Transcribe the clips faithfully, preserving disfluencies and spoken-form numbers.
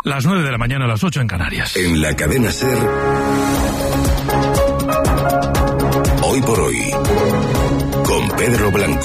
Las nueve de la mañana, a las ocho en Canarias. En la cadena SER, Hoy por Hoy, con Pedro Blanco.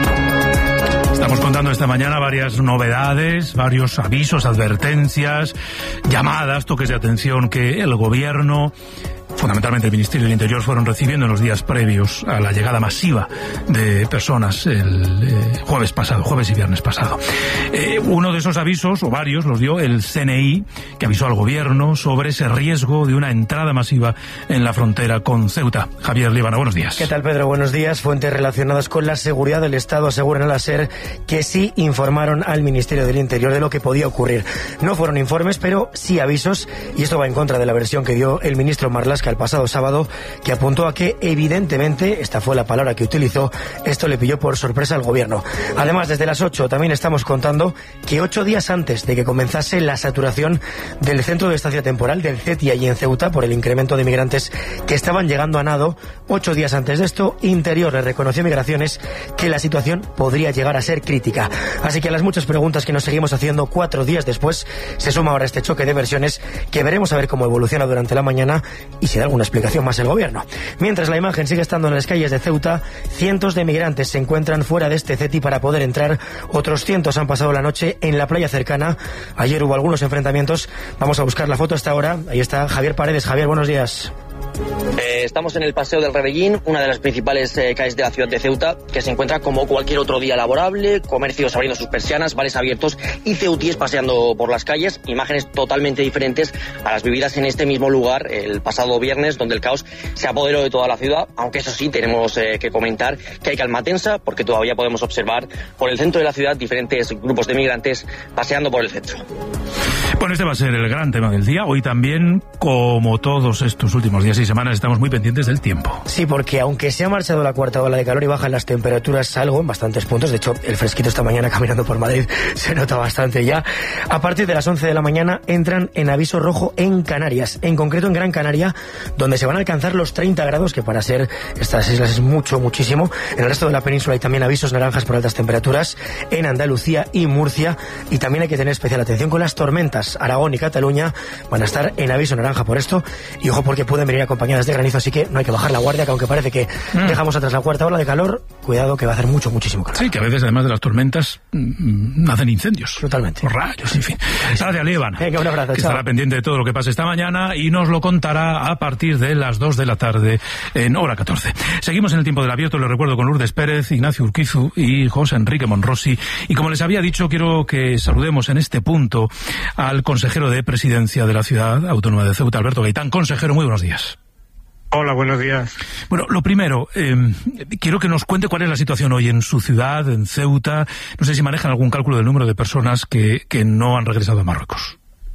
Estamos contando esta mañana varias novedades, varios avisos, advertencias, llamadas, toques de atención que el gobierno, fundamentalmente el Ministerio del Interior, fueron recibiendo en los días previos a la llegada masiva de personas el eh, jueves pasado, jueves y viernes pasado. Eh, uno de esos avisos, o varios, los dio el C N I, que avisó al gobierno sobre ese riesgo de una entrada masiva en la frontera con Ceuta. Javier Líbano, buenos días. ¿Qué tal, Pedro? Buenos días. Fuentes relacionadas con la seguridad del Estado aseguran a la SER que sí informaron al Ministerio del Interior de lo que podía ocurrir. No fueron informes, pero sí avisos, y esto va en contra de la versión que dio el ministro Marlaska el pasado sábado, que apuntó a que evidentemente, esta fue la palabra que utilizó, esto le pilló por sorpresa al gobierno. Además, desde las ocho también estamos contando que ocho días antes de que comenzase la saturación del centro de estancia temporal del C E T I allí en Ceuta por el incremento de migrantes que estaban llegando a nado, ocho días antes de esto, Interior le reconoció a Migraciones que la situación podría llegar a ser crítica. Así que a las muchas preguntas que nos seguimos haciendo cuatro días después, se suma ahora este choque de versiones que veremos a ver cómo evoluciona durante la mañana y si da alguna explicación más el gobierno. Mientras la imagen sigue estando en las calles de Ceuta, cientos de migrantes se encuentran fuera de este C E T I para poder entrar. Otros cientos han pasado la noche en la playa cercana. Ayer hubo algunos enfrentamientos. Vamos a buscar la foto hasta ahora. Ahí está Javier Paredes. Javier, buenos días. Eh, estamos en el Paseo del Rebellín, una de las principales eh, calles de la ciudad de Ceuta, que se encuentra como cualquier otro día laborable, comercios abriendo sus persianas, bares abiertos y ceutíes paseando por las calles, imágenes totalmente diferentes a las vividas en este mismo lugar el pasado viernes, donde el caos se apoderó de toda la ciudad, aunque eso sí, tenemos eh, que comentar que hay calma tensa, porque todavía podemos observar por el centro de la ciudad diferentes grupos de migrantes paseando por el centro. Bueno, este va a ser el gran tema del día. Hoy también, como todos estos últimos días y semanas, estamos muy pendientes del tiempo. Sí, porque aunque se ha marchado la cuarta ola de calor y bajan las temperaturas algo, en bastantes puntos, de hecho, el fresquito esta mañana caminando por Madrid se nota bastante ya, a partir de las once de la mañana entran en aviso rojo en Canarias, en concreto en Gran Canaria, donde se van a alcanzar los treinta grados, que para ser estas islas es mucho, muchísimo. En el resto de la península hay también avisos naranjas por altas temperaturas, en Andalucía y Murcia, y también hay que tener especial atención con las tormentas. Aragón y Cataluña van a estar en aviso naranja por esto, y ojo porque pueden venir acompañadas de granizo, así que no hay que bajar la guardia, que aunque parece que mm. dejamos atrás la cuarta ola de calor, cuidado que va a hacer mucho, muchísimo calor. Sí, que a veces además de las tormentas mmm, hacen incendios. Totalmente. Los rayos, en fin. Gracias, Líbano. Venga, un abrazo, que chao. Estará pendiente de todo lo que pase esta mañana y nos lo contará a partir de las dos de la tarde en hora catorce. Seguimos en el tiempo del abierto, les recuerdo, con Lourdes Pérez, Ignacio Urquizu y José Enrique Monrosi. Y como les había dicho, quiero que saludemos en este punto al consejero de Presidencia de la Ciudad Autónoma de Ceuta, Alberto Gaitán. Consejero, muy buenos días. Hola, buenos días. Bueno, lo primero, eh, quiero que nos cuente cuál es la situación hoy en su ciudad, en Ceuta. No sé si manejan algún cálculo del número de personas que, que no han regresado a Marruecos.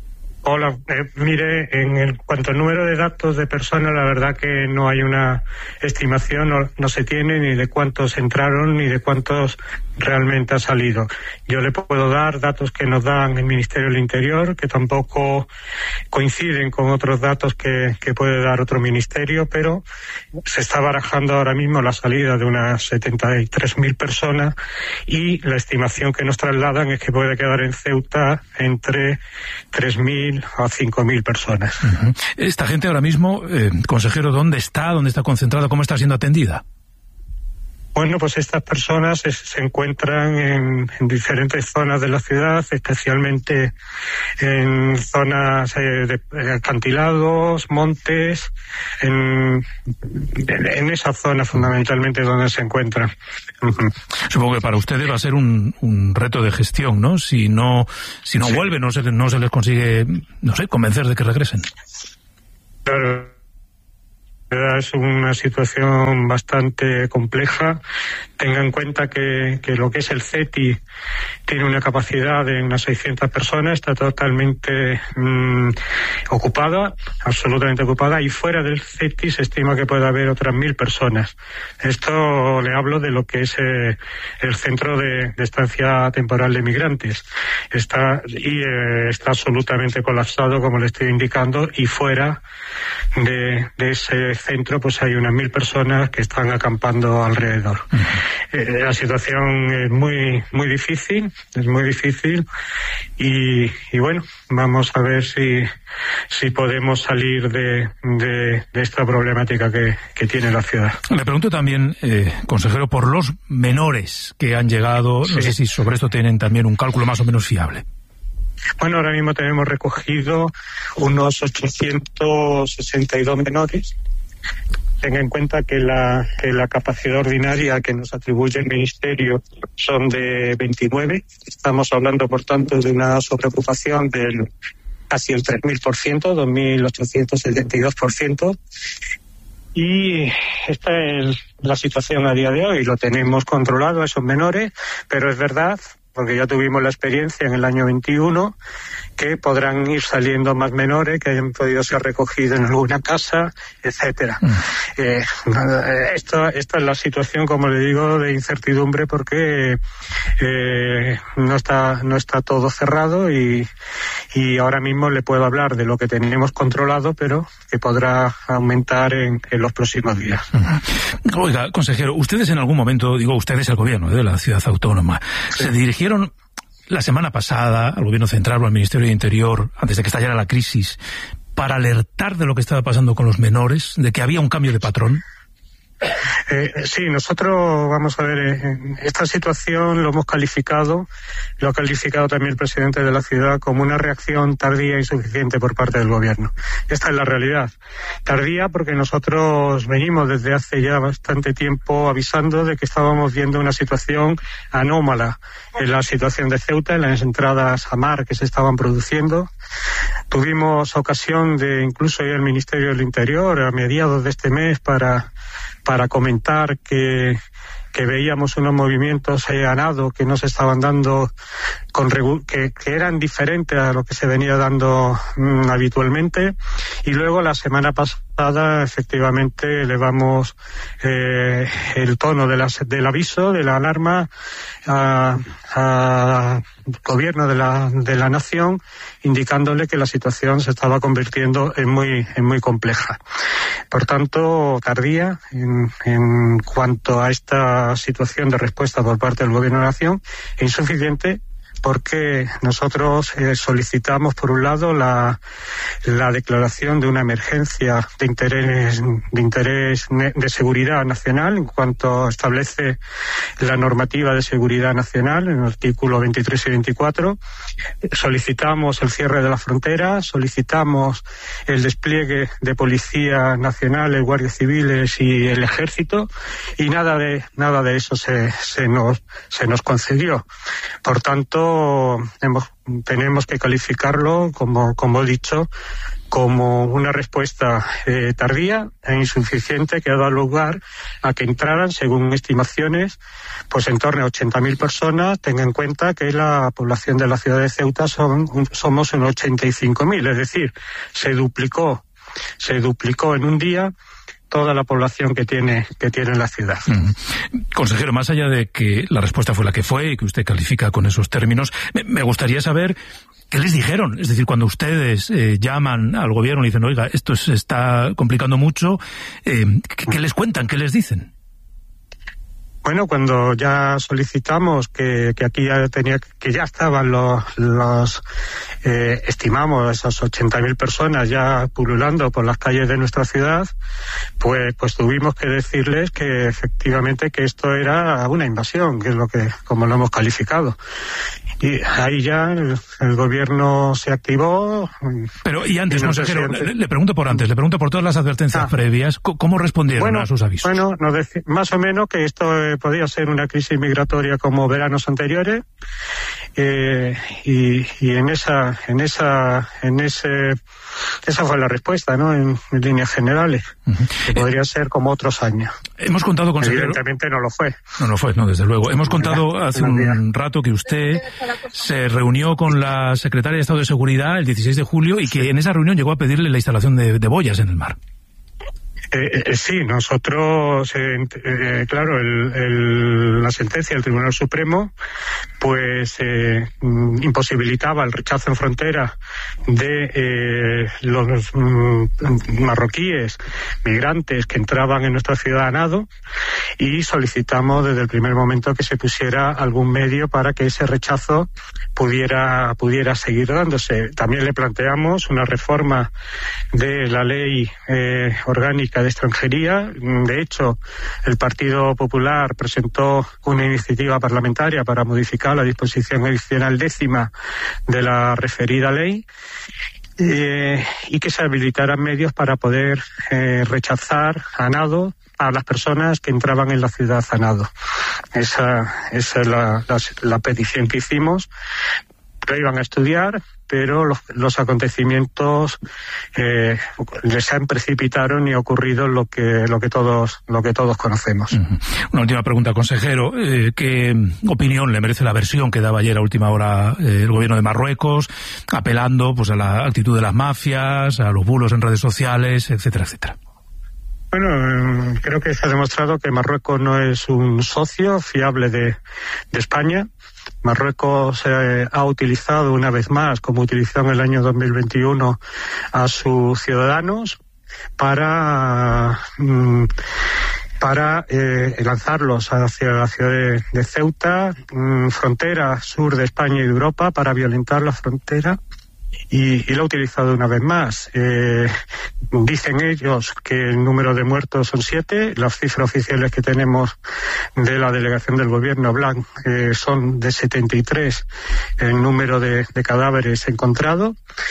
Hola, eh, mire, en el, cuanto al número de datos de personas, la verdad que no hay una estimación, no, no se tiene ni de cuántos entraron ni de cuántos realmente ha salido. Yo le puedo dar datos que nos dan el Ministerio del Interior, que tampoco coinciden con otros datos que, que puede dar otro ministerio, pero se está barajando ahora mismo la salida de unas setenta y tres mil personas y la estimación que nos trasladan es que puede quedar en Ceuta entre tres mil a cinco mil personas. Uh-huh. Esta gente ahora mismo, eh, consejero, ¿dónde está? ¿Dónde está concentrada? ¿Cómo está siendo atendida? Bueno, pues estas personas se, se encuentran en, en diferentes zonas de la ciudad, especialmente en zonas eh, de acantilados, montes, en, en, en esa zona fundamentalmente donde se encuentran. Uh-huh. Supongo que para ustedes va a ser un, un reto de gestión, ¿no? Si no, si no sí. vuelven, no se, no se les consigue, no sé, convencer de que regresen. Claro. Es una situación bastante compleja. Tenga en cuenta que, que lo que es el C E T I tiene una capacidad de unas seiscientas personas, está totalmente mmm, ocupada, absolutamente ocupada, y fuera del C E T I se estima que puede haber otras mil personas. Esto le hablo de lo que es eh, el centro de, de estancia temporal de migrantes. Está, y eh, está absolutamente colapsado, como le estoy indicando, y fuera de, de ese centro pues hay unas mil personas que están acampando alrededor. Uh-huh. Eh, la situación es muy muy difícil, es muy difícil y, y bueno, vamos a ver si si podemos salir de, de, de esta problemática que, que tiene la ciudad. Le pregunto también, eh, consejero, por los menores que han llegado, sí. No sé si sobre esto tienen también un cálculo más o menos fiable. Bueno, ahora mismo tenemos recogido unos ochocientos sesenta y dos menores. Tenga en cuenta que la, que la capacidad ordinaria que nos atribuye el Ministerio son de veintinueve. Estamos hablando, por tanto, de una sobreocupación del casi el tres mil por ciento, dos mil ochocientos setenta y dos por ciento. Y esta es la situación a día de hoy. Lo tenemos controlado a esos menores, pero es verdad, porque ya tuvimos la experiencia en el año veintiuno, que podrán ir saliendo más menores que hayan podido ser recogidos en alguna casa, etcétera. Mm. Eh, esta, esta es la situación, como le digo, de incertidumbre, porque eh, no está no está todo cerrado y, y ahora mismo le puedo hablar de lo que tenemos controlado, pero que podrá aumentar en, en los próximos días. Mm. Oiga, consejero, ustedes en algún momento, digo ustedes, el gobierno de la ciudad autónoma, sí. se dirigieron la semana pasada al Gobierno Central o al Ministerio de Interior, antes de que estallara la crisis, para alertar de lo que estaba pasando con los menores, de que había un cambio de patrón? Eh, sí, nosotros, vamos a ver, eh, esta situación lo hemos calificado, lo ha calificado también el presidente de la ciudad como una reacción tardía e insuficiente por parte del gobierno. Esta es la realidad. Tardía porque nosotros venimos desde hace ya bastante tiempo avisando de que estábamos viendo una situación anómala en la situación de Ceuta, en las entradas a mar que se estaban produciendo. Tuvimos ocasión de incluso ir al Ministerio del Interior a mediados de este mes para para comentar que, que veíamos unos movimientos eh, a nado que no se estaban dando, con regu- que, que eran diferentes a lo que se venía dando mm, habitualmente. Y luego la semana pasada, efectivamente, elevamos eh, el tono de las, del aviso, de la alarma, a, a gobierno de la, de la nación, indicándole que la situación se estaba convirtiendo en muy, en muy compleja. Por tanto, tardía en, en cuanto a esta situación de respuesta por parte del gobierno de la nación, e insuficiente porque nosotros eh, solicitamos, por un lado, la, la declaración de una emergencia de interés, de interés de seguridad nacional, en cuanto establece la normativa de seguridad nacional, en el artículo veintitrés y veinticuatro. Solicitamos el cierre de la frontera, solicitamos el despliegue de Policía Nacional, Guardias Civiles y el Ejército, y nada de, nada de eso se, se nos, se nos concedió. Por tanto, Hemos, tenemos que calificarlo, como, como he dicho, como una respuesta eh, tardía e insuficiente que ha dado lugar a que entraran, según estimaciones, pues en torno a ochenta mil personas. Tenga en cuenta que la población de la ciudad de Ceuta son, somos unos ochenta y cinco mil, es decir, se duplicó, se duplicó en un día toda la población que tiene que tiene la ciudad. Mm. Consejero, más allá de que la respuesta fue la que fue y que usted califica con esos términos, me, me gustaría saber qué les dijeron. Es decir, cuando ustedes eh, llaman al gobierno y dicen, oiga, esto se está complicando mucho, eh, ¿qué, ¿qué les cuentan? ¿Qué les dicen? Bueno, cuando ya solicitamos que, que aquí ya tenía, que ya estaban los, los eh, estimamos esas ochenta mil personas ya pululando por las calles de nuestra ciudad, pues, pues tuvimos que decirles que efectivamente que esto era una invasión, que es lo que, como lo hemos calificado. Y ahí ya el, el gobierno se activó. Pero, y antes, y consejero, le, le pregunto por antes, le pregunto por todas las advertencias ah. previas, ¿cómo respondieron bueno, a sus avisos? Bueno, nos dec- más o menos que esto eh, podía ser una crisis migratoria como veranos anteriores, eh, y, y en esa, en esa, en ese, esa fue la respuesta, ¿no? En, en líneas generales, uh-huh. que podría eh, ser como otros años. Hemos contado, consejero. Evidentemente no lo fue. No lo fue, no, desde luego. Hemos contado hace un rato que usted se reunió con la secretaria de Estado de Seguridad el dieciséis de julio y que en esa reunión llegó a pedirle la instalación de, de boyas en el mar. Eh, eh, sí, nosotros, eh, eh, claro, el, el, la sentencia del Tribunal Supremo pues eh, imposibilitaba el rechazo en frontera de eh, los mm, marroquíes migrantes que entraban en nuestro ciudadanado, y solicitamos desde el primer momento que se pusiera algún medio para que ese rechazo pudiera pudiera seguir dándose. También le planteamos una reforma de la ley eh, orgánica de extranjería. De hecho, el Partido Popular presentó una iniciativa parlamentaria para modificar la disposición adicional décima de la referida ley, eh, y que se habilitaran medios para poder eh, rechazar a nado a las personas que entraban en la ciudad a nado. Esa, esa es la, la, la petición que hicimos. Lo iban a estudiar, pero los, los acontecimientos eh, les han precipitaron y ha ocurrido lo que lo que todos lo que todos conocemos. Uh-huh. Una última pregunta, consejero. Eh, ¿Qué opinión le merece la versión que daba ayer a última hora eh, el gobierno de Marruecos, apelando pues a la actitud de las mafias, a los bulos en redes sociales, etcétera, etcétera? Bueno, eh, creo que se ha demostrado que Marruecos no es un socio fiable de, de España. Marruecos eh, ha utilizado una vez más, como utilizó en el año dos mil veintiuno, a sus ciudadanos para mm, para eh, lanzarlos hacia la ciudad de, de Ceuta, mm, frontera sur de España y de Europa, para violentar la frontera. Y, y lo ha utilizado una vez más. Eh, dicen ellos que el número de muertos son siete. Las cifras oficiales que tenemos de la delegación del gobierno Blanc eh, son de setenta y tres el número de, de cadáveres encontrados.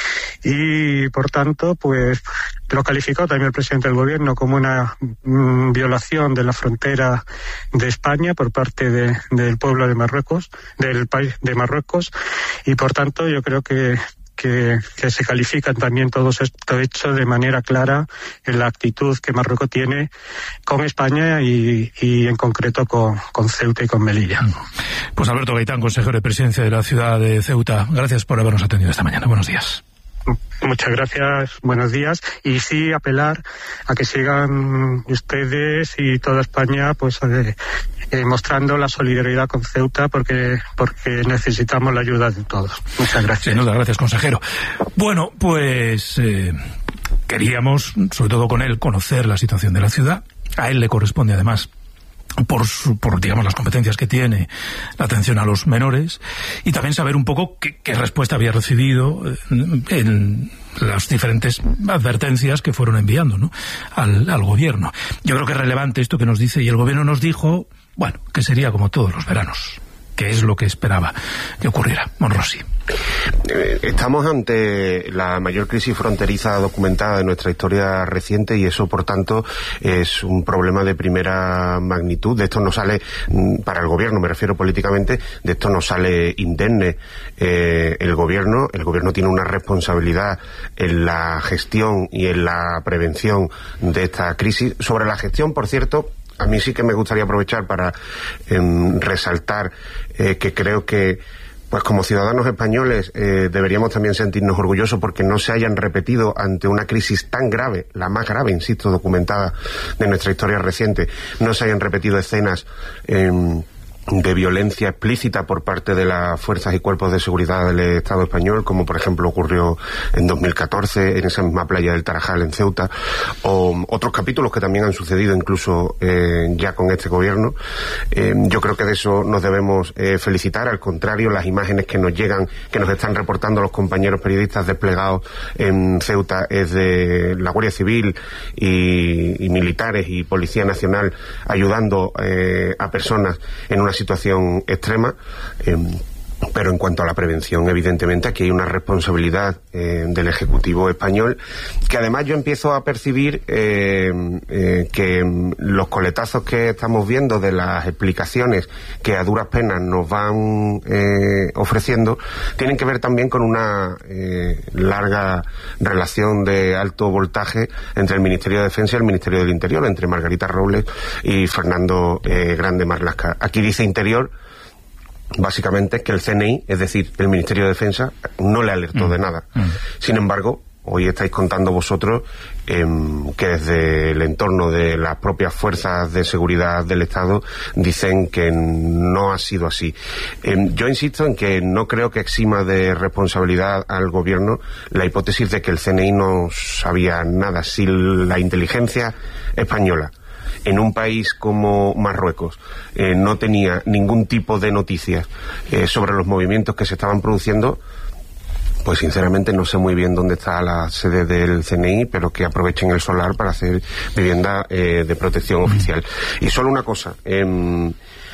Y por tanto, pues lo calificó también el presidente del gobierno como una mm, violación de la frontera de España por parte de, del pueblo de Marruecos, del país de Marruecos. Y por tanto, yo creo que Que, que se califican también todos estos hechos de manera clara en la actitud que Marruecos tiene con España y, y en concreto con, con Ceuta y con Melilla. Pues Alberto Gaitán, consejero de Presidencia de la ciudad de Ceuta, gracias por habernos atendido esta mañana. Buenos días. Muchas gracias, buenos días, y sí apelar a que sigan ustedes y toda España pues eh, eh, mostrando la solidaridad con Ceuta, porque porque necesitamos la ayuda de todos. Muchas gracias. Sin duda, gracias, consejero. Bueno, pues eh, queríamos, sobre todo con él, conocer la situación de la ciudad. A él le corresponde además, por su, por digamos las competencias que tiene, la atención a los menores, y también saber un poco qué, qué respuesta había recibido en, en las diferentes advertencias que fueron enviando, ¿no?, al, al gobierno. Yo creo que es relevante esto que nos dice, y el gobierno nos dijo, bueno, que sería como todos los veranos, que es lo que esperaba que ocurriera. Monrosi. Estamos ante la mayor crisis fronteriza documentada de nuestra historia reciente, y eso, por tanto, es un problema de primera magnitud. De esto no sale, para el gobierno, me refiero políticamente, de esto no sale indemne eh, el gobierno. El gobierno tiene una responsabilidad en la gestión y en la prevención de esta crisis. Sobre la gestión, por cierto, a mí sí que me gustaría aprovechar para eh, resaltar eh, que creo que pues como ciudadanos españoles eh, deberíamos también sentirnos orgullosos porque no se hayan repetido ante una crisis tan grave, la más grave, insisto, documentada de nuestra historia reciente, no se hayan repetido escenas eh, de violencia explícita por parte de las fuerzas y cuerpos de seguridad del Estado español, como por ejemplo ocurrió en dos mil catorce en esa misma playa del Tarajal en Ceuta, o otros capítulos que también han sucedido incluso eh, ya con este gobierno. Eh, yo creo que de eso nos debemos eh, felicitar. Al contrario, las imágenes que nos llegan, que nos están reportando los compañeros periodistas desplegados en Ceuta, es de la Guardia Civil y, y militares y Policía Nacional ayudando eh, a personas en una situación extrema. Eh, pero en cuanto a la prevención, evidentemente aquí hay una responsabilidad eh, del Ejecutivo español, que además yo empiezo a percibir eh, eh, que los coletazos que estamos viendo de las explicaciones que a duras penas nos van eh, ofreciendo tienen que ver también con una eh, larga relación de alto voltaje entre el Ministerio de Defensa y el Ministerio del Interior, entre Margarita Robles y Fernando eh, Grande Marlaska. Aquí dice Interior básicamente que el C N I, es decir, el Ministerio de Defensa, no le alertó mm. de nada. Mm. Sin embargo, hoy estáis contando vosotros eh, que desde el entorno de las propias fuerzas de seguridad del Estado dicen que no ha sido así. Eh, yo insisto en que no creo que exima de responsabilidad al gobierno la hipótesis de que el C N I no sabía nada. Si la inteligencia española en un país como Marruecos eh, no tenía ningún tipo de noticias eh, sobre los movimientos que se estaban produciendo, pues sinceramente no sé muy bien dónde está la sede del C N I, pero que aprovechen el solar para hacer vivienda eh, de protección oficial. Y solo una cosa, eh,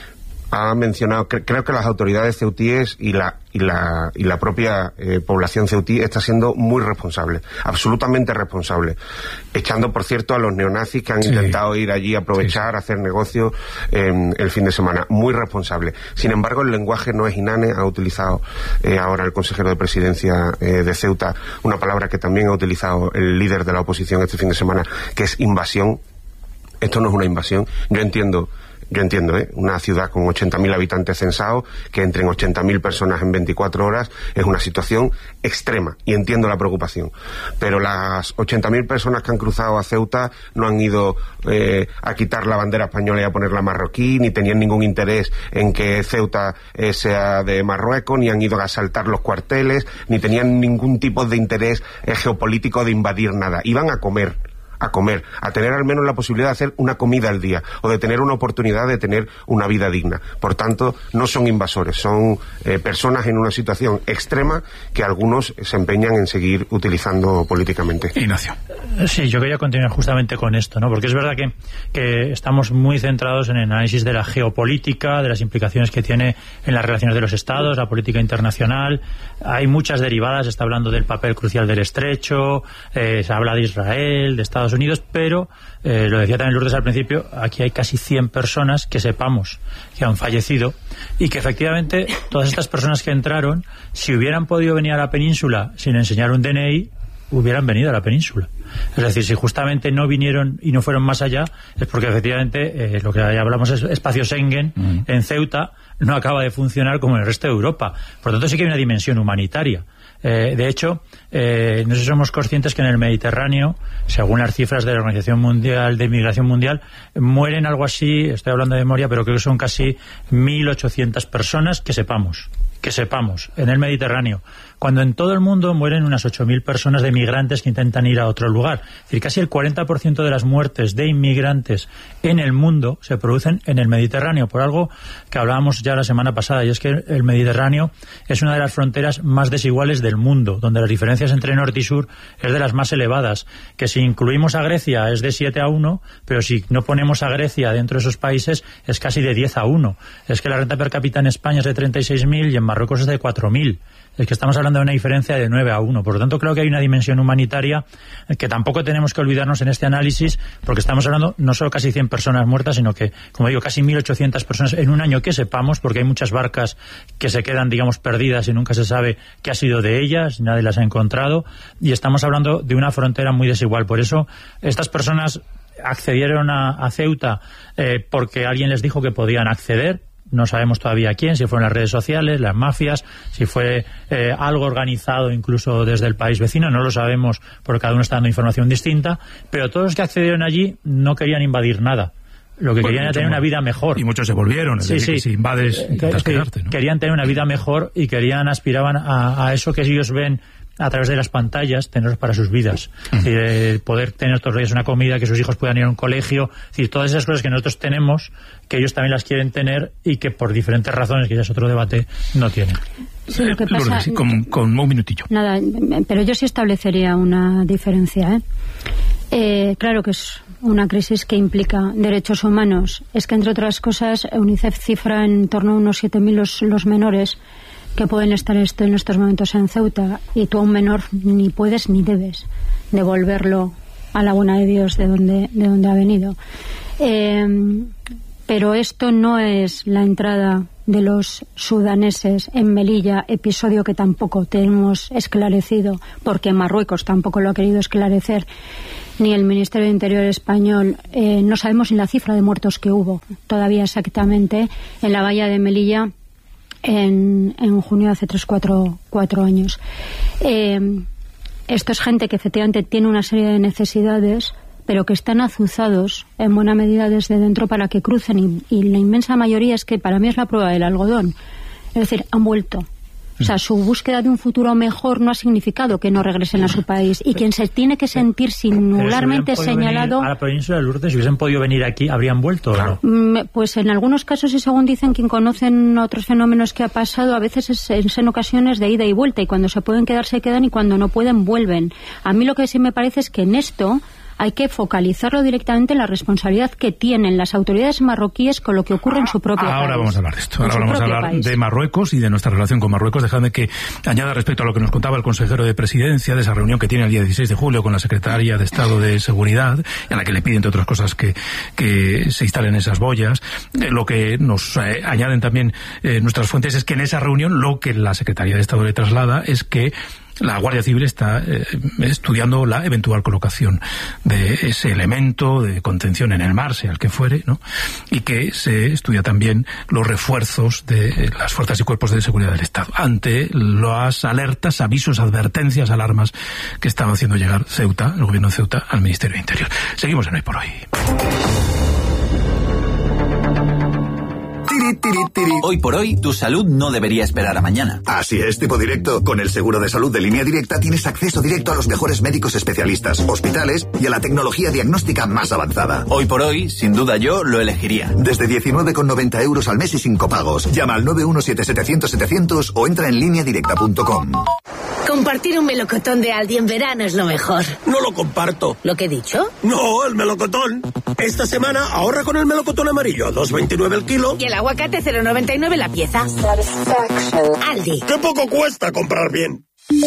ha mencionado, cre creo que las autoridades ceutíes y la y la y la propia eh, población ceutí está siendo muy responsable, absolutamente responsable, echando por cierto a los neonazis que han sí. intentado ir allí a aprovechar, sí. hacer negocio eh, el fin de semana, muy responsable. Sin embargo, el lenguaje no es inane. Ha utilizado eh, ahora el consejero de presidencia eh, de Ceuta una palabra que también ha utilizado el líder de la oposición este fin de semana, que es invasión. Esto no es una invasión. Yo entiendo Yo entiendo, ¿eh? Una ciudad con ochenta mil habitantes censados, que entren ochenta mil personas en veinticuatro horas, es una situación extrema, y entiendo la preocupación. Pero las ochenta mil personas que han cruzado a Ceuta no han ido eh, a quitar la bandera española y a ponerla marroquí, ni tenían ningún interés en que Ceuta eh, sea de Marruecos, ni han ido a asaltar los cuarteles, ni tenían ningún tipo de interés eh, geopolítico de invadir nada. Iban a comer. a comer, a tener al menos la posibilidad de hacer una comida al día o de tener una oportunidad de tener una vida digna. Por tanto, no son invasores, son eh, personas en una situación extrema que algunos se empeñan en seguir utilizando políticamente. Ignacio. Sí, yo quería continuar justamente con esto, ¿no? Porque es verdad que, que estamos muy centrados en el análisis de la geopolítica, de las implicaciones que tiene en las relaciones de los estados, la política internacional. Hay muchas derivadas, se está hablando del papel crucial del Estrecho, eh, se habla de Israel, de Estados Unidos, pero eh, lo decía también Lourdes al principio, aquí hay casi cien personas que sepamos que han fallecido, y que efectivamente todas estas personas que entraron, si hubieran podido venir a la península sin enseñar un D N I, hubieran venido a la península. Es decir, si justamente no vinieron y no fueron más allá, es porque efectivamente eh, lo que hablamos es espacio Schengen mm. en Ceuta no acaba de funcionar como en el resto de Europa. Por lo tanto, sí que hay una dimensión humanitaria. Eh, de hecho, eh, no sé si somos conscientes que en el Mediterráneo, según las cifras de la Organización Mundial de Migración Mundial, mueren algo así, estoy hablando de memoria, pero creo que son casi mil ochocientas personas que sepamos, que sepamos, en el Mediterráneo, cuando en todo el mundo mueren unas ocho mil personas de migrantes que intentan ir a otro lugar. Es decir, casi el cuarenta por ciento de las muertes de inmigrantes en el mundo se producen en el Mediterráneo, por algo que hablábamos ya la semana pasada, y es que el Mediterráneo es una de las fronteras más desiguales del mundo, donde las diferencias entre norte y sur es de las más elevadas, que si incluimos a Grecia es de siete a uno, pero si no ponemos a Grecia dentro de esos países es casi de diez a uno. Es que la renta per cápita en España es de treinta y seis mil y en Marruecos es de cuatro mil. Es que estamos hablando de una diferencia de nueve a uno. Por lo tanto, creo que hay una dimensión humanitaria que tampoco tenemos que olvidarnos en este análisis, porque estamos hablando no solo casi cien personas muertas, sino que, como digo, casi mil ochocientas personas en un año que sepamos, porque hay muchas barcas que se quedan, digamos, perdidas y nunca se sabe qué ha sido de ellas, nadie las ha encontrado, y estamos hablando de una frontera muy desigual. Por eso, estas personas accedieron a, a Ceuta eh, porque alguien les dijo que podían acceder. No sabemos todavía quién, si fueron las redes sociales, las mafias, si fue eh, algo organizado incluso desde el país vecino, no lo sabemos porque cada uno está dando información distinta, pero todos los que accedieron allí no querían invadir nada. Lo que bueno, querían era tener una vida mejor. Y muchos se volvieron, es sí, decir, sí. que si invades, intentas quedarte, ¿no? Querían tener una vida mejor y querían, aspiraban a, a eso que ellos ven a través de las pantallas, tenerlos para sus vidas. Mm. Es decir, eh, poder tener todos los días una comida, que sus hijos puedan ir a un colegio, es decir, todas esas cosas que nosotros tenemos, que ellos también las quieren tener y que por diferentes razones, que ya es otro debate, no tienen. Sí, lo que pasa, Lourdes, sí, con, con un minutillo. Nada, pero yo sí establecería una diferencia, ¿eh? Eh, claro que es una crisis que implica derechos humanos. Es que, entre otras cosas, UNICEF cifra en torno a unos siete mil los, los menores que pueden estar esto en estos momentos en Ceuta, y tú a un menor ni puedes ni debes devolverlo a la buena de Dios de donde, de donde ha venido. Eh, pero esto no es la entrada de los sudaneses en Melilla, episodio que tampoco tenemos esclarecido, porque Marruecos tampoco lo ha querido esclarecer, ni el Ministerio de Interior español. Eh, no sabemos ni la cifra de muertos que hubo todavía exactamente en la valla de Melilla en, en junio de hace tres, cuatro, cuatro años. Eh, esto es gente que efectivamente tiene una serie de necesidades, pero que están azuzados en buena medida desde dentro para que crucen, y, y la inmensa mayoría es que para mí es la prueba del algodón. Es decir, han vuelto. O sea, su búsqueda de un futuro mejor no ha significado que no regresen a su país. Y quien se tiene que sentir singularmente si señalado... a la provincia de Lourdes, si hubiesen podido venir aquí, ¿habrían vuelto claro. o no? Pues en algunos casos, y según dicen quien conocen otros fenómenos que ha pasado, a veces es, es en ocasiones de ida y vuelta, y cuando se pueden quedar se quedan y cuando no pueden vuelven. A mí lo que sí me parece es que en esto hay que focalizarlo directamente en la responsabilidad que tienen las autoridades marroquíes con lo que ocurre en su propio Ahora país. Ahora vamos a hablar de esto. Ahora vamos a hablar país. de Marruecos y de nuestra relación con Marruecos. Dejadme que añada respecto a lo que nos contaba el consejero de Presidencia, de esa reunión que tiene el día dieciséis de julio con la secretaria de Estado de Seguridad, a la que le piden, entre otras cosas, que, que se instalen esas boyas. Eh, lo que nos eh, añaden también eh, nuestras fuentes es que en esa reunión lo que la secretaria de Estado le traslada es que la Guardia Civil está eh, estudiando la eventual colocación de ese elemento de contención en el mar, sea el que fuere, ¿no? Y que se estudia también los refuerzos de las fuerzas y cuerpos de seguridad del Estado ante las alertas, avisos, advertencias, alarmas que estaba haciendo llegar Ceuta, el gobierno de Ceuta, al Ministerio de Interior. Seguimos en Hoy por Hoy. Hoy por hoy, tu salud no debería esperar a mañana. Así es, tipo directo. Con el seguro de salud de Línea Directa tienes acceso directo a los mejores médicos especialistas, hospitales y a la tecnología diagnóstica más avanzada. Hoy por hoy, sin duda yo lo elegiría. Desde diecinueve con noventa euros al mes y sin copagos. Llama al nueve uno siete setecientos setecientos o entra en línea directa punto com. Compartir un melocotón de Aldi en verano es lo mejor. No lo comparto. ¿Lo que he dicho? No, el melocotón. Esta semana ahorra con el melocotón amarillo a dos veintinueve el kilo. Y el aguacate cero noventa y nueve la pieza. Aldi. ¡Qué poco cuesta comprar bien!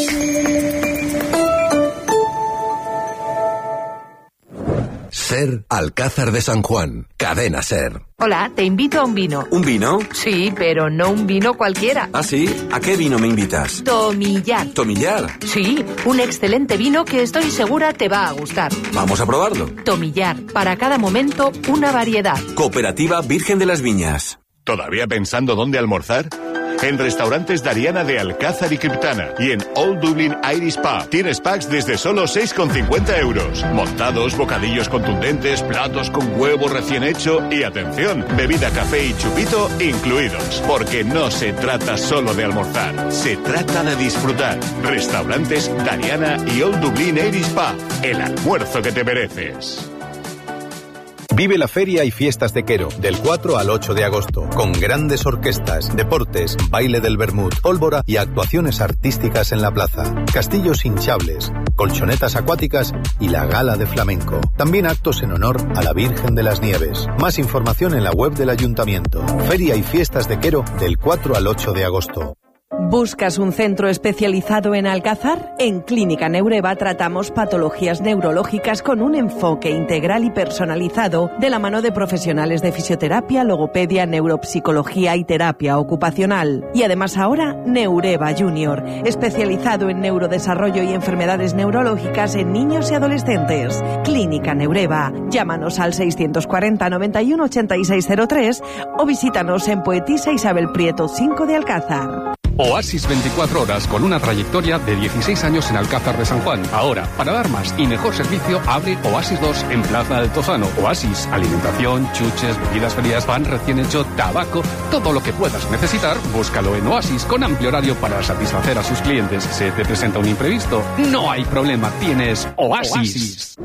SER Alcázar de San Juan, Cadena SER. Hola, te invito a un vino. ¿Un vino? Sí, pero no un vino cualquiera. ¿Ah, sí? ¿A qué vino me invitas? Tomillar. ¿Tomillar? Sí, un excelente vino que estoy segura te va a gustar. Vamos a probarlo. Tomillar, para cada momento una variedad. Cooperativa Virgen de las Viñas. ¿Todavía pensando dónde almorzar? En Restaurantes Dariana de Alcázar y Criptana y en Old Dublin Irish Pub tienes packs desde solo seis con cincuenta euros. Montados, bocadillos contundentes, platos con huevo recién hecho y, atención, bebida, café y chupito incluidos. Porque no se trata solo de almorzar, se trata de disfrutar. Restaurantes Dariana y Old Dublin Irish Pub, el almuerzo que te mereces. Vive la Feria y Fiestas de Quero, del cuatro al ocho de agosto, con grandes orquestas, deportes, baile del vermut, pólvora y actuaciones artísticas en la plaza, castillos hinchables, colchonetas acuáticas y la gala de flamenco. También actos en honor a la Virgen de las Nieves. Más información en la web del Ayuntamiento. Feria y Fiestas de Quero, del cuatro al ocho de agosto. ¿Buscas un centro especializado en Alcázar? En Clínica Neureva tratamos patologías neurológicas con un enfoque integral y personalizado de la mano de profesionales de fisioterapia, logopedia, neuropsicología y terapia ocupacional. Y además ahora Neureva Junior, especializado en neurodesarrollo y enfermedades neurológicas en niños y adolescentes. Clínica Neureva. Llámanos al seiscientos cuarenta noventa y uno ochenta y seis cero tres o visítanos en Poetisa Isabel Prieto cinco de Alcázar. Oasis veinticuatro horas con una trayectoria de dieciséis años en Alcázar de San Juan. Ahora, para dar más y mejor servicio, abre Oasis dos en Plaza del Tozano. Oasis, alimentación, chuches, bebidas frías, pan recién hecho, tabaco, todo lo que puedas necesitar, búscalo en Oasis con amplio horario para satisfacer a sus clientes. ¿Se te presenta un imprevisto? No hay problema, tienes Oasis. Oasis.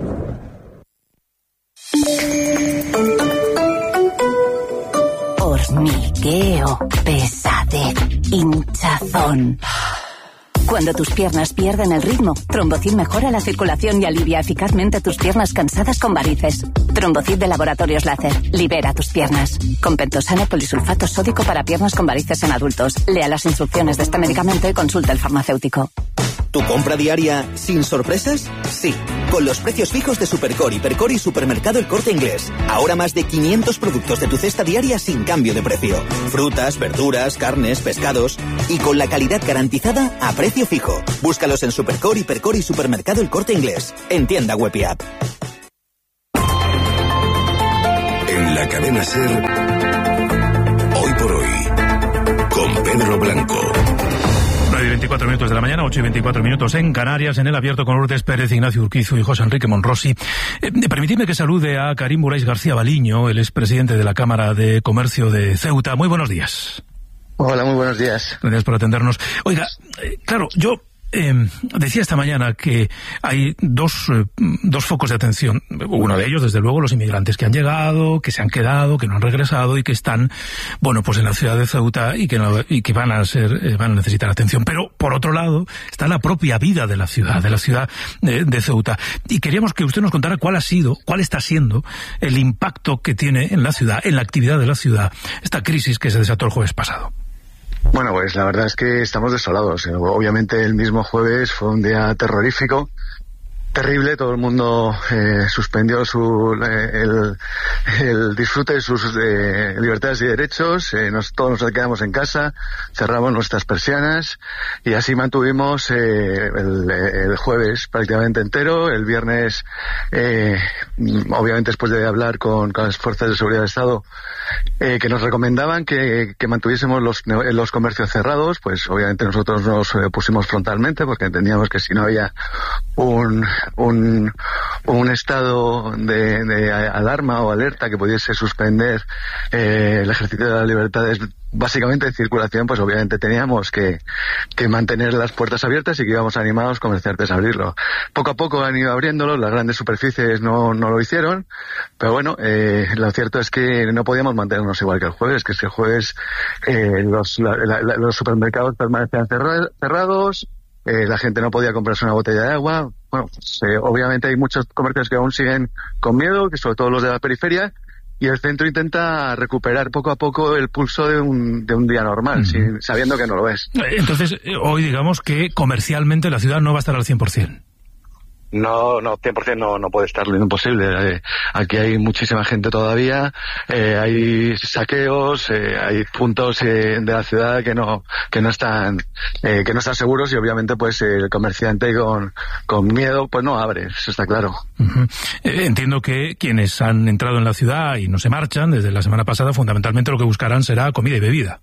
Hormigueo, pesadez, hinchazón. Cuando tus piernas pierden el ritmo, Trombocid mejora la circulación y alivia eficazmente tus piernas cansadas con varices. Trombocid de Laboratorios Láser. Libera tus piernas. Con pentosano polisulfato sódico para piernas con varices en adultos. Lea las instrucciones de este medicamento y consulta al farmacéutico. ¿Tu compra diaria sin sorpresas? Sí, con los precios fijos de Supercore, Hipercore y Supermercado El Corte Inglés. Ahora más de quinientos productos de tu cesta diaria sin cambio de precio. Frutas, verduras, carnes, pescados y con la calidad garantizada a precio fijo. Búscalos en Supercore, Hipercore y Supermercado El Corte Inglés. En tienda web y app. En la cadena SER, Hoy por Hoy, con Pedro Blanco. veinticuatro minutos de la mañana, ocho y veinticuatro minutos en Canarias, en el abierto con Lourdes Pérez, Ignacio Urquizu y José Enrique Monrosi. Eh, permitidme que salude a Karim Burais García Baliño, el expresidente de la Cámara de Comercio de Ceuta. Muy buenos días. Hola, muy buenos días. Gracias por atendernos. Oiga, eh, claro, yo... Eh, decía esta mañana que hay dos, eh, dos focos de atención. Uno de ellos, desde luego, los inmigrantes que han llegado, que se han quedado, que no han regresado y que están, bueno, pues en la ciudad de Ceuta y que, no, y que van a ser, eh, van a necesitar atención. Pero, por otro lado, está la propia vida de la ciudad, de la ciudad de, de Ceuta. Y queríamos que usted nos contara cuál ha sido, cuál está siendo el impacto que tiene en la ciudad, en la actividad de la ciudad, esta crisis que se desató el jueves pasado. Bueno, pues la verdad es que estamos desolados. Obviamente el mismo jueves fue un día terrorífico, terrible. Todo el mundo eh, suspendió su, eh, el, el disfrute de sus eh, libertades y derechos. Eh, nos, todos nos quedamos en casa, cerramos nuestras persianas y así mantuvimos eh, el, el jueves prácticamente entero. El viernes, eh, obviamente después de hablar con, con las fuerzas de seguridad del Estado, eh, que nos recomendaban que, que mantuviésemos los, los comercios cerrados, pues obviamente nosotros nos eh, pusimos frontalmente porque entendíamos que si no había un un un estado de, de alarma o alerta que pudiese suspender eh, el ejercicio de las libertades básicamente de circulación, pues obviamente teníamos que, que mantener las puertas abiertas y que íbamos animados comerciantes a abrirlo. Poco a poco han ido abriéndolo, las grandes superficies no, no lo hicieron, pero bueno, eh, lo cierto es que no podíamos mantenernos igual que el jueves, que es que el jueves eh, los, la, la, los supermercados permanecían cerra, cerrados, eh, la gente no podía comprarse una botella de agua. Bueno, pues, eh, obviamente hay muchos comercios que aún siguen con miedo, que sobre todo los de la periferia, y el centro intenta recuperar poco a poco el pulso de un, de un día normal, uh-huh. sin, sabiendo que no lo es. Entonces, hoy digamos que comercialmente la ciudad no va a estar al cien por ciento. No, no, cien por ciento no, no puede estar, lo imposible. Eh, aquí hay muchísima gente todavía, eh, hay saqueos, eh, hay puntos eh, de la ciudad que no, que no están, eh, que no están seguros y obviamente pues eh, el comerciante con, con miedo pues no abre, eso está claro. Uh-huh. Eh, entiendo que quienes han entrado en la ciudad y no se marchan desde la semana pasada, fundamentalmente lo que buscarán será comida y bebida.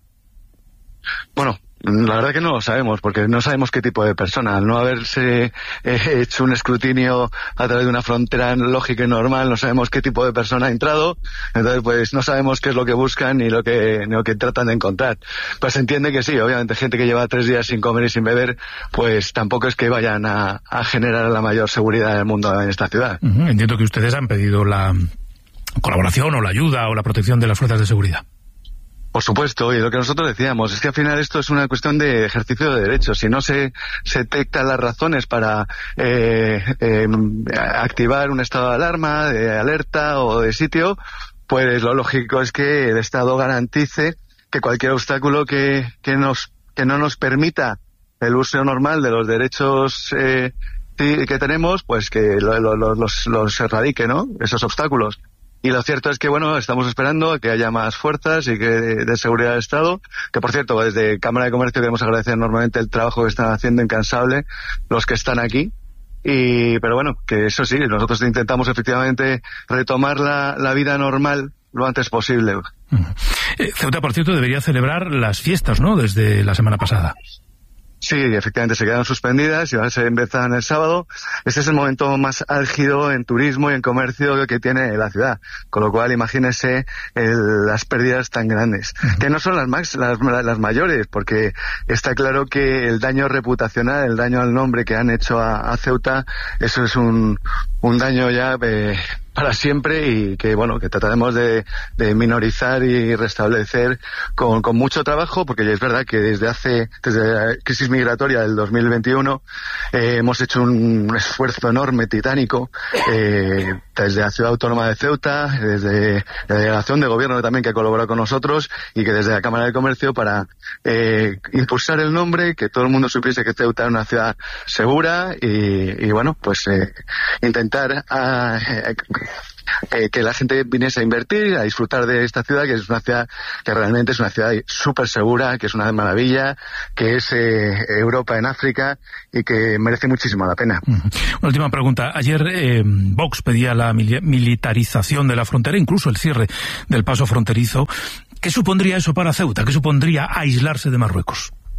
Bueno, la verdad que no lo sabemos, porque no sabemos qué tipo de persona. Al no haberse eh, hecho un escrutinio a través de una frontera lógica y normal, no sabemos qué tipo de persona ha entrado, entonces pues no sabemos qué es lo que buscan ni lo que, ni lo que tratan de encontrar. Pues se entiende que sí, obviamente gente que lleva tres días sin comer y sin beber, pues tampoco es que vayan a, a generar la mayor seguridad del mundo en esta ciudad. Uh-huh. Entiendo que ustedes han pedido la colaboración o la ayuda o la protección de las fuerzas de seguridad. Por supuesto, y lo que nosotros decíamos es que al final esto es una cuestión de ejercicio de derechos. Si no se, se detectan las razones para eh, eh, activar un estado de alarma, de alerta o de sitio, pues lo lógico es que el Estado garantice que cualquier obstáculo que, que, nos, que no nos permita el uso normal de los derechos eh, que tenemos, pues que lo, lo, lo, los, los erradique, ¿no? Esos obstáculos. Y lo cierto es que, bueno, estamos esperando a que haya más fuerzas y que de seguridad del Estado, que por cierto, desde Cámara de Comercio queremos agradecer enormemente el trabajo que están haciendo incansable los que están aquí. Y, pero bueno, que eso sí, nosotros intentamos efectivamente retomar la, la vida normal lo antes posible. Eh, Ceuta, por cierto, debería celebrar las fiestas, ¿no?, desde la semana pasada. Sí, efectivamente se quedaron suspendidas y ahora se empiezan el sábado. Este es el momento más álgido en turismo y en comercio que tiene la ciudad. Con lo cual, imagínese el, las pérdidas tan grandes. Uh-huh. Que no son las, max, las, las mayores, porque está claro que el daño reputacional, el daño al nombre que han hecho a, a Ceuta, eso es un, un daño ya eh, para siempre y que, bueno, que trataremos de, de minorizar y restablecer con, con mucho trabajo, porque es verdad que desde hace, desde la crisis migratoria del dos mil veintiuno, eh, hemos hecho un esfuerzo enorme, titánico, eh, desde la Ciudad Autónoma de Ceuta, desde la delegación de gobierno también que colaborado con nosotros y que desde la Cámara de Comercio para eh, impulsar el nombre, que todo el mundo supiese que Ceuta es una ciudad segura y, y bueno, pues eh, intentar a, eh, Eh, que la gente viniese a invertir, a disfrutar de esta ciudad, que es una ciudad que realmente es una ciudad súper segura, que es una maravilla, que es eh, Europa en África y que merece muchísimo la pena. Uh-huh. Una última pregunta. Ayer eh, Vox pedía la mil- militarización de la frontera, incluso el cierre del paso fronterizo. ¿Qué supondría eso para Ceuta? ¿Qué supondría aislarse de Marruecos?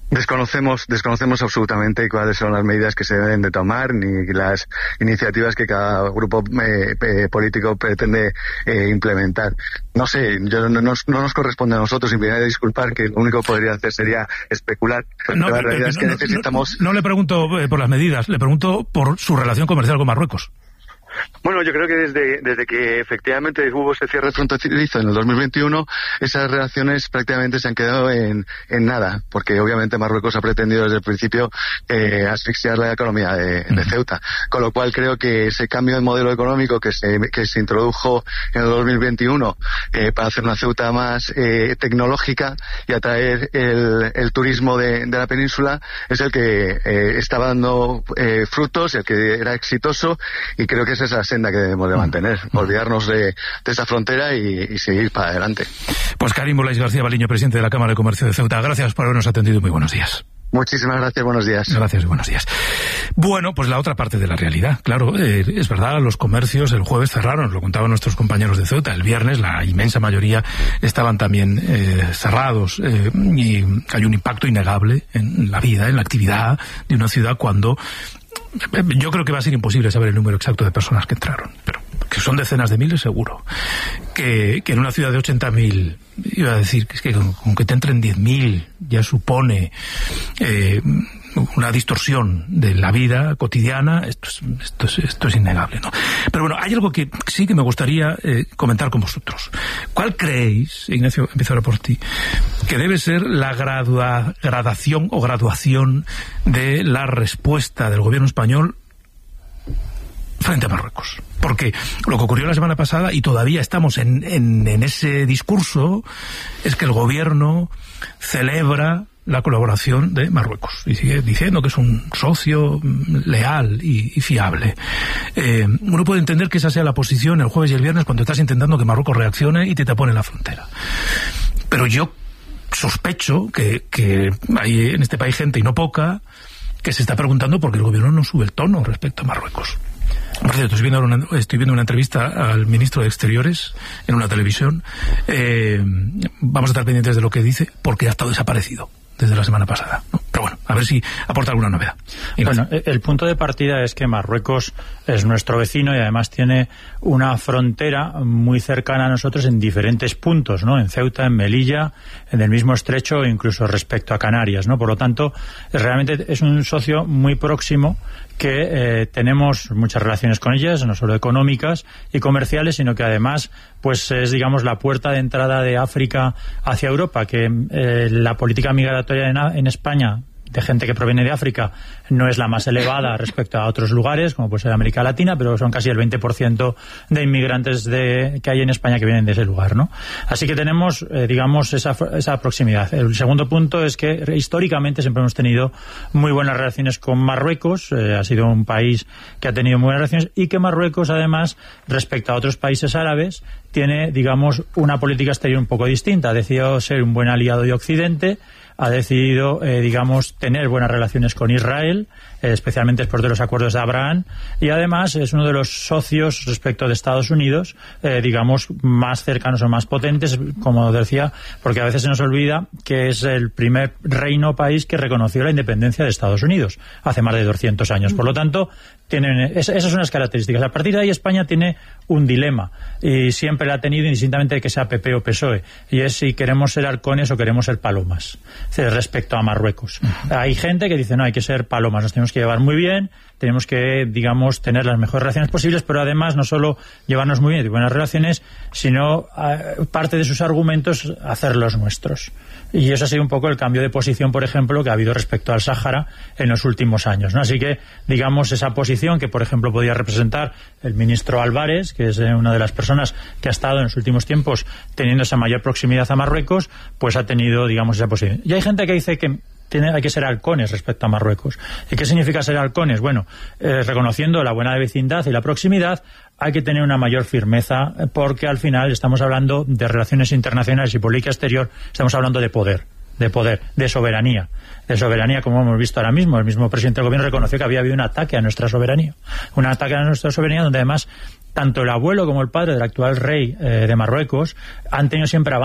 Desconocemos, desconocemos absolutamente cuáles son las medidas que se deben de tomar ni las iniciativas que cada grupo eh, eh, político pretende eh, implementar. No sé, yo, no, nos, no nos corresponde a nosotros, y me voy a disculpar, que lo único que podría hacer sería especular. No, la realidad no, es que no, necesitamos... No, no le pregunto eh, por las medidas, le pregunto por su relación comercial con Marruecos. Bueno, yo creo que desde, desde que efectivamente hubo ese cierre fronterizo en el dos mil veintiuno, esas relaciones prácticamente se han quedado en, en nada, porque obviamente Marruecos ha pretendido desde el principio eh, asfixiar la economía de, de Ceuta, con lo cual creo que ese cambio de modelo económico que se, que se introdujo en el dos mil veintiuno eh, para hacer una Ceuta más eh, tecnológica y atraer el, el turismo de, de la península es el que eh, estaba dando eh, frutos, el que era exitoso, y creo que esa es la senda que debemos de mantener, olvidarnos de, de esa frontera y, y seguir para adelante. Pues Karim Bolaís García Baliño, presidente de la Cámara de Comercio de Ceuta, gracias por habernos atendido. Muy buenos días. Muchísimas gracias, buenos días. Gracias y buenos días. Bueno, pues la otra parte de la realidad. Claro, eh, es verdad, los comercios el jueves cerraron, nos lo contaban nuestros compañeros de Ceuta. El viernes la inmensa mayoría estaban también eh, cerrados eh, y hay un impacto innegable en la vida, en la actividad de una ciudad cuando... Yo creo que va a ser imposible saber el número exacto de personas que entraron, pero que son decenas de miles seguro. Que, que en una ciudad de ochenta mil, iba a decir que es que con, con que te entren diez mil ya supone eh, una distorsión de la vida cotidiana. Esto es, esto es, esto es innegable, ¿no? Pero bueno, hay algo que sí que me gustaría eh, comentar con vosotros. ¿Cuál creéis, Ignacio, empiezo ahora por ti, que debe ser la gradua, gradación o graduación de la respuesta del gobierno español frente a Marruecos? Porque lo que ocurrió la semana pasada, y todavía estamos en, en, en ese discurso, es que el gobierno celebra la colaboración de Marruecos y sigue diciendo que es un socio leal y, y fiable. Eh, uno puede entender que esa sea la posición el jueves y el viernes cuando estás intentando que Marruecos reaccione y te tapone la frontera. Pero yo sospecho que, que hay en este país gente, y no poca, que se está preguntando por qué el gobierno no sube el tono respecto a Marruecos. Por cierto, estoy viendo una, estoy viendo una entrevista al ministro de Exteriores en una televisión. Eh, vamos a estar pendientes de lo que dice, porque ha estado desaparecido desde la semana pasada, ¿no? Pero bueno, a ver si aporta alguna novedad. Bueno, el punto de partida es que Marruecos es nuestro vecino y además tiene una frontera muy cercana a nosotros en diferentes puntos, ¿no? En Ceuta, en Melilla, en el mismo estrecho, incluso respecto a Canarias, ¿no? Por lo tanto, realmente es un socio muy próximo que eh, tenemos muchas relaciones con ellas, no solo económicas y comerciales, sino que además pues es, digamos, la puerta de entrada de África hacia Europa, que eh, la política migratoria en, en España de gente que proviene de África no es la más elevada respecto a otros lugares, como puede ser América Latina, pero son casi el veinte por ciento de inmigrantes de, que hay en España que vienen de ese lugar, ¿no? Así que tenemos, eh, digamos, esa, esa proximidad. El segundo punto es que históricamente siempre hemos tenido muy buenas relaciones con Marruecos, eh, ha sido un país que ha tenido muy buenas relaciones, y que Marruecos, además, respecto a otros países árabes, tiene, digamos, una política exterior un poco distinta. Ha decidido ser un buen aliado de Occidente, ha decidido, eh, digamos, tener buenas relaciones con Israel, eh, especialmente después de los acuerdos de Abraham, y además es uno de los socios respecto de Estados Unidos, eh, digamos, más cercanos o más potentes, como decía, porque a veces se nos olvida que es el primer reino o país que reconoció la independencia de Estados Unidos hace más de doscientos años. Por lo tanto, tienen esas son las características. A partir de ahí España tiene un dilema, y siempre la ha tenido indistintamente de que sea P P o P S O E, y es si queremos ser halcones o queremos ser palomas respecto a Marruecos. Uh-huh. Hay gente que dice, no, hay que ser palomas, nos tenemos que llevar muy bien, tenemos que, digamos, tener las mejores relaciones posibles, pero además no solo llevarnos muy bien y buenas relaciones, sino uh, parte de sus argumentos hacerlos nuestros. Y eso ha sido un poco el cambio de posición, por ejemplo, que ha habido respecto al Sáhara en los últimos años, ¿no? Así que, digamos, esa posición que, por ejemplo, podía representar el ministro Álvarez, que es una de las personas que ha estado en los últimos tiempos teniendo esa mayor proximidad a Marruecos, pues ha tenido, digamos, esa posición. Y hay gente que dice que Tiene, hay que ser halcones respecto a Marruecos. ¿Y qué significa ser halcones? Bueno, eh, reconociendo la buena vecindad y la proximidad, hay que tener una mayor firmeza, porque al final estamos hablando de relaciones internacionales y política exterior, estamos hablando de poder, de poder, de soberanía. De soberanía, como hemos visto ahora mismo, el mismo presidente del gobierno reconoció que había habido un ataque a nuestra soberanía. Un ataque a nuestra soberanía donde además tanto el abuelo como el padre del actual rey eh, de Marruecos han tenido siempre avances